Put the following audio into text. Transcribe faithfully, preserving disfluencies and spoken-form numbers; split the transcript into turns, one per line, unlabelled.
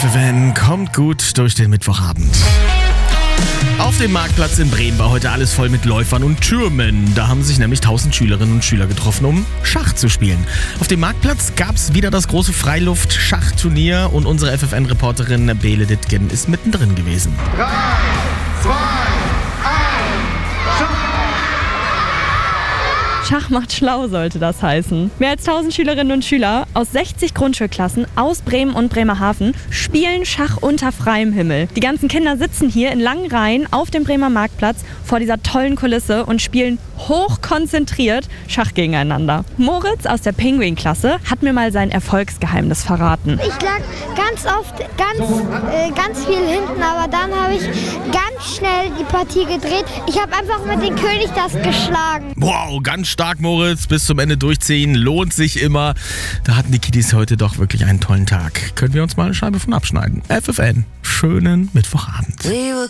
F F N kommt gut durch den Mittwochabend. Auf dem Marktplatz in Bremen war heute alles voll mit Läufern und Türmen. Da haben sich nämlich tausend Schülerinnen und Schüler getroffen, um Schach zu spielen. Auf dem Marktplatz gab es wieder das große Freiluft-Schachturnier und unsere F F N-Reporterin Bele Dittgen ist mittendrin gewesen.
drei, zwei, eins, Schach!
Schach macht schlau, sollte das heißen. Mehr als tausend Schülerinnen und Schüler aus sechzig Grundschulklassen aus Bremen und Bremerhaven spielen Schach unter freiem Himmel. Die ganzen Kinder sitzen hier in langen Reihen auf dem Bremer Marktplatz vor dieser tollen Kulisse und spielen hochkonzentriert Schach gegeneinander. Moritz aus der Pinguin-Klasse hat mir mal sein Erfolgsgeheimnis verraten.
Ich lag ganz oft ganz, äh, ganz viel hinten, aber dann habe ich ganz schnell die Partie gedreht. Ich habe einfach mit dem König das geschlagen.
Wow, ganz stark, Moritz. Bis zum Ende durchziehen. Lohnt sich immer. Da hatten die Kiddies heute doch wirklich einen tollen Tag. Können wir uns mal eine Scheibe von abschneiden. F F N, schönen Mittwochabend.